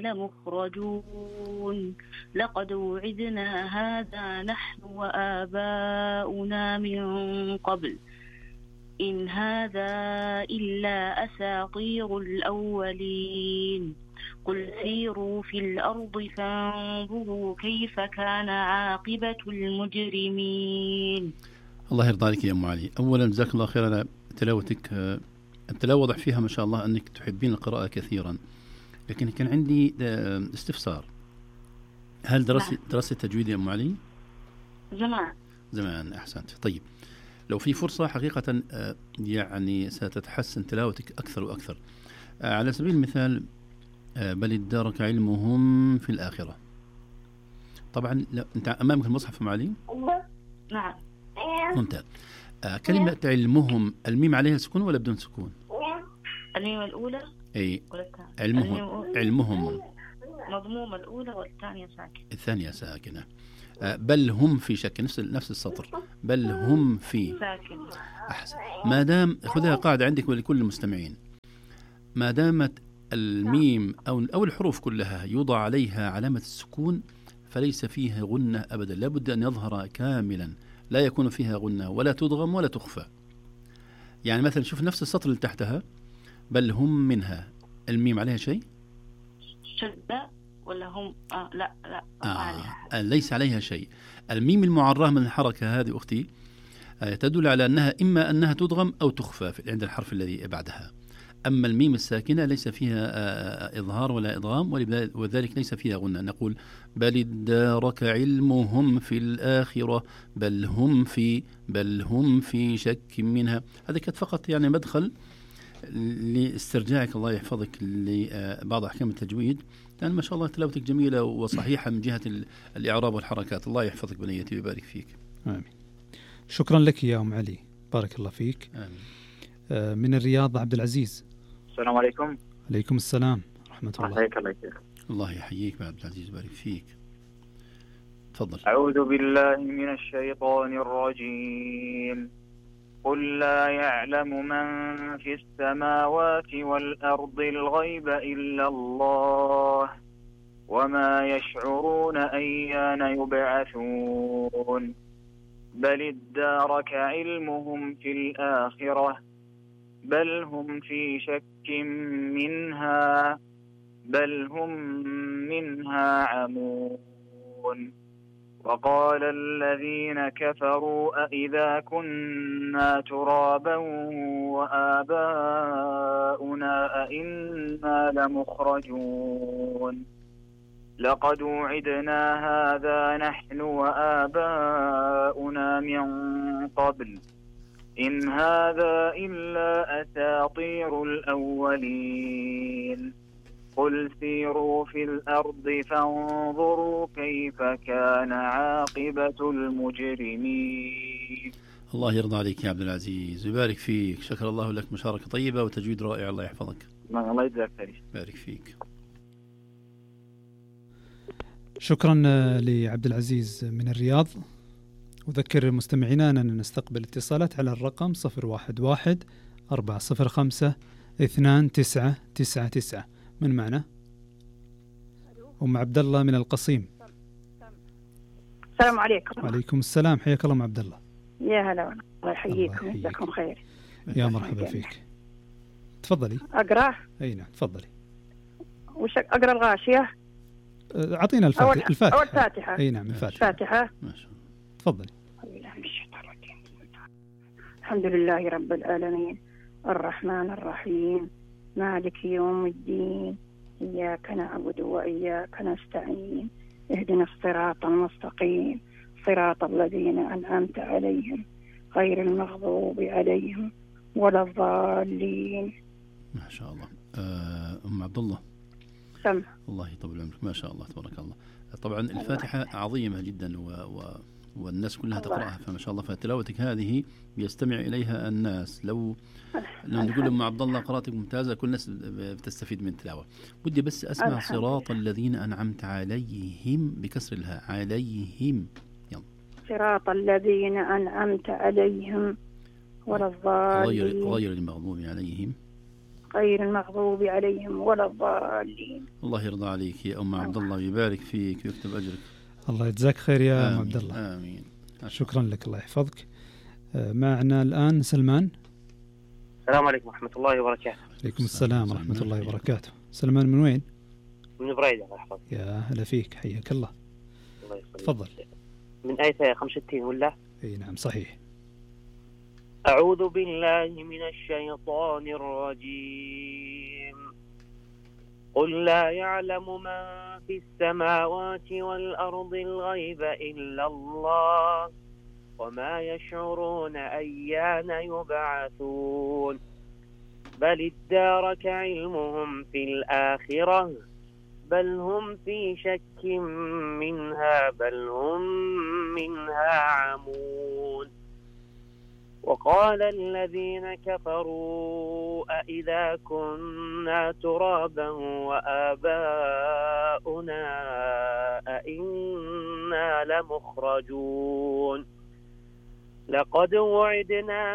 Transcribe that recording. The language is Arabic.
لمخرجون لقد وعدنا هذا نحن وآباؤنا من قبل إن هذا إلا أساطير الأولين قل سيروا في الأرض فانظروا كيف كان عاقبة المجرمين. الله يرضى عليك يا أم علي. أولا جزاك الله خير على تلاوتك. التلاوة واضح فيها ما شاء الله أنك تحبين القراءة كثيرا، لكن كان عندي استفسار. هل درست تجويد يا أم علي؟ زمان. أحسنت. طيب لو في فرصة حقيقة يعني ستتحسن تلاوتك أكثر وأكثر. على سبيل المثال بل ادارك علمهم في الآخرة. طبعا أنت أمامك المصحف أم علي؟ نعم. ممتاز. كلمة علمهم الميم عليها سكون ولا بدون سكون؟ الميم الأولى أي علمهم مضمومة الأولى والثانية ساكنة. الثانية ساكنة. بل هم في شك، نفس السطر، بل هم في ساكنة. أحسن. ما دام خذها قاعدة عندك ولكل المستمعين، ما دامت الميم أو الحروف كلها يوضع عليها علامة السكون فليس فيها غنة أبدا، لابد أن يظهر كاملا، لا يكون فيها غنة ولا تضغم ولا تخفى. يعني مثلا شوف نفس السطر اللي تحتها بل هم منها، الميم عليها شيء؟ شدة ولا هم؟ لا ليس عليها شيء. الميم المعرّة من الحركة هذه أختي تدل على أنها إما أنها تضغم أو تخفى عند الحرف الذي بعدها. أما الميم الساكنة ليس فيها إظهار ولا إضغام، وذلك ليس فيها غنة. نقول بل ادارك علمهم في الآخرة بل هم في شك منها. هذا كانت فقط يعني مدخل لاسترجاعك الله يحفظك لبعض أحكام التجويد، لأن ما شاء الله تلاوتك جميلة وصحيحة من جهة الإعراب والحركات. الله يحفظك بنيتي ويبارك فيك. آمين. شكرا لك يا أم علي، بارك الله فيك. آمين. من الرياض عبد العزيز. السلام عليكم. عليكم السلام ورحمة الله. حياك الله يا شيخ. الله يحييك عبد العزيز، بارك فيك. تفضل. أعوذ بالله من الشيطان الرجيم. قل لا يعلم من في السماوات والأرض الغيب إلا الله وما يشعرون أيان يبعثون بل ادارك علمهم في الآخرة بل هم في شك منها بل هم منها عمون. وقال الذين كفروا أإذا كنا ترابا وآباؤنا أئنا لمخرجون لقد وعدنا هذا نحن وآباؤنا من قبل إن هذا إلا أساطير الأولين قل سيروا في الأرض فانظروا كيف كان عاقبة المجرمين. الله يرضى عليك يا عبد العزيز ويبارك فيك. شكر الله لك، مشاركة طيبة وتجويد رائع. الله يحفظك. الله يجزاك خير. بارك فيك. شكرا لعبد العزيز من الرياض. أذكر مستمعينا أننا نستقبل اتصالات على الرقم 011-405-2999. من معنا؟ أم عبد الله من القصيم. السلام عليكم. وعليكم السلام، حياك الله أم عبد الله. يا هلا، الله يحييكم ويجزاكم خير. يا مرحبا فيك. تفضلي. أقرأ؟ أي نعم تفضلي. وش أقرأ؟ الغاشية؟ أعطينا الفاتحة. أول فاتحة. أي نعم الفاتحة. تفضلي. الحمد لله رب العالمين الرحمن الرحيم مالك يوم الدين إياك نعبد وإياك نستعين اهدنا الصراط المستقيم صراط الذين أنعمت عليهم غير المغضوب عليهم ولا الضالين. ما شاء الله. أم عبد الله. سمع. الله يطول عمرك. ما شاء الله تبارك الله. طبعا الفاتحة عظيمة جدا والناس كلها تقرأها، فما شاء الله. فتلاوتك هذه بيستمع إليها الناس. لو نقول لهم عبد الله قراءتك ممتازة، كل الناس بتستفيد من التلاوة. بدي بس أسمع صراط الذين أنعمت عليهم بكسر الهاء. عليهم. يلا. صراط الذين أنعمت عليهم ولا الضالين غير المغضوب عليهم غير المغضوب عليهم ولا الضالين. الله يرضى عليك يا أم عبد الله ويبارك فيك ويكتب أجرك. الله يجزاك خير يا أم عبد الله. آمين. شكرا لك، الله يحفظك. معنا الآن سلمان. السلام عليكم ورحمة الله وبركاته. عليكم السلام ورحمة الله وبركاته. سلمان من وين؟ من بريدة الله يحفظك. يا هلا فيك، حياك الله. الله يسلمك. تفضل. من آية 65 ولا؟ اي نعم صحيح. أعوذ بالله من الشيطان الرجيم. قل لا يعلم من في السماوات والأرض الغيب إلا الله وما يشعرون أيان يبعثون بل ادارك علمهم في الآخرة بل هم في شك منها بل هم منها عمون. وقال الذين كفروا أإذا كنا ترابا وآباؤنا أإنا لمخرجون لقد وعدنا